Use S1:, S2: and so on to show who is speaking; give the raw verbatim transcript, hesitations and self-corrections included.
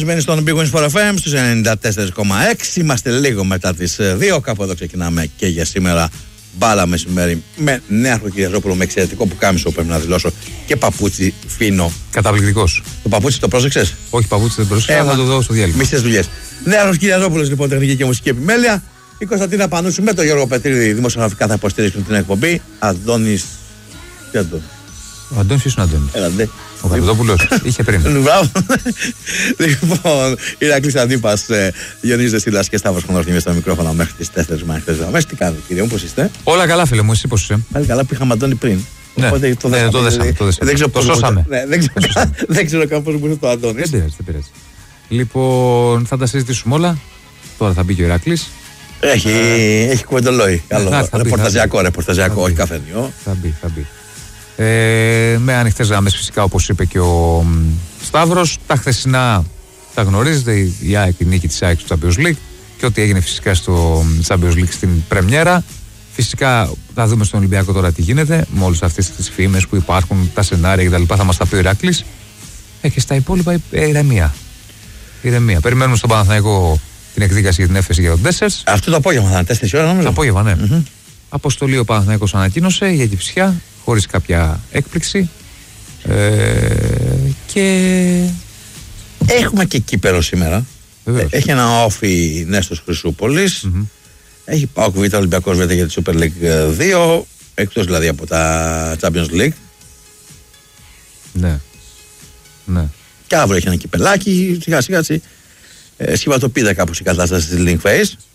S1: Μένει στον Big Wings φορ εφ εμ στους ενενήντα τέσσερα κόμμα έξι. Είμαστε λίγο μετά τις δύο. Κάπου εδώ ξεκινάμε και για σήμερα. Μπάλα μεσημέρι με Νέαρχο Κυριαζόπουλο, με εξαιρετικό πουκάμισο, πρέπει να δηλώσω, και παπούτσι φίνο.
S2: Καταπληκτικός.
S1: Το παπούτσι το πρόσεξες?
S2: Όχι, παπούτσι δεν πρόσεξα,
S1: ε,
S2: θα το δω στο διάλειμμα.
S1: Μισές δουλειές. Νέαρχος Κυριαζόπουλος, λοιπόν, τεχνική και μουσική επιμέλεια. Η Κωνσταντίνα Πανούσου με τον Γιώργο Πετρίδη, δημοσιογραφικά θα υποστηρίξουν την εκπομπή. Αντώνης. Τι Αντώνης?
S2: Ο Αντώνης ποιος είναι ο Αντώνης?
S1: Έλαντε.
S2: Ο Καπιτόπουλος. Είχε πριν.
S1: Μπράβο. Λοιπόν, Ηρακλής Αντίπας, Διονύσης Δεσίλας και Σταύρος Χονορθήμιας στα μικρόφωνα μέχρι τις τέσσερις με ανοιχτές γραμμές. Τι κάνετε, κύριε μου, πώς είστε?
S2: Όλα καλά, φίλε μου, εσύ πώς είσαι?
S1: Πάλι καλά που είχαμε Αντώνη πριν.
S2: Ναι,
S1: οπότε το
S2: ναι, το δέσαμε. Το,
S1: δεν ξέρω
S2: το σώσαμε.
S1: Ναι, δεν ξέρω, δεν ξέρω καν πώς μπορούσε το Αντώνη.
S2: Δεν πειράζει, δεν πειράζει. Λοιπόν, θα τα συζητήσουμε όλα. Τώρα θα μπει και ο Ηρακλής.
S1: Έχει, ε, έχει κουβεντολόι. Καλό. Ρεπορταζιακό, ρεπορταζιακό, όχι καφενείο.
S2: Θα μπει, θα μπει. Ε, με ανοιχτές γραμμές φυσικά, όπως είπε και ο Σταύρος. Τα χθεσινά τα γνωρίζετε, η ΑΕΚ, η νίκη της ΑΕΚ στο Champions League και ό,τι έγινε φυσικά στο Champions League στην πρεμιέρα. Φυσικά θα δούμε στον Ολυμπιακό τώρα τι γίνεται με όλες αυτές τις φήμες που υπάρχουν, τα σενάρια κτλ. Θα μας τα πει ο Ηράκλης. Ε, και στα υπόλοιπα ε, ηρεμία. ηρεμία. Περιμένουμε στον Παναθηναϊκό την εκδίκαση για την έφεση για τον Ντέσσερς.
S1: Αυτό το απόγευμα θα είναι τέσσερις ώρα, νομίζω.
S2: Το απόγευμα, ναι.
S1: Mm-hmm.
S2: Αποστολή ο Παναθηναϊκός ανακοίνωσε για Κυφσιά, χωρίς κάποια έκπληξη. Ε, και
S1: έχουμε και κύπελλο σήμερα.
S2: Βεβαίως.
S1: Έχει ένα όφι Νέστος Χρυσούπολης. Mm-hmm. Έχει ΠΑΟΚ Β, Ολυμπιακός Β για τη Super League δύο. Εκτός δηλαδή από τα Champions League.
S2: Ναι. Ναι.
S1: Και αύριο έχει ένα κυπελάκι. Σιγά σιγά έτσι. Ε, σχηματοποιείται κάπως η κατάσταση της Link Face.